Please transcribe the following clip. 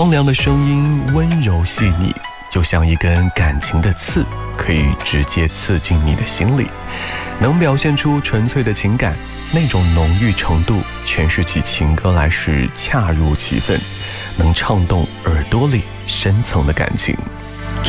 光良的声音温柔细腻，就像一根感情的刺，可以直接刺进你的心里，能表现出纯粹的情感，那种浓郁程度，诠释起情歌来时恰如其分，能唱动耳朵里深层的感情。